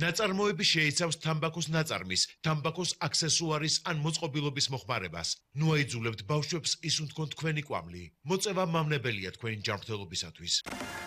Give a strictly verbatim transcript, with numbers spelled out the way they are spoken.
ნაწარმოები შეიცავს თამბაქოს ნაწარმის, თამბაქოს აქსესუარის ან მოწყობილობის მოხმარებას. ნუ აიძულებთ ბავშვებს ისუნთქონ თქვენი კვამლი. მოწევა მავნებელია თქვენი ჯანმრთელობისათვის.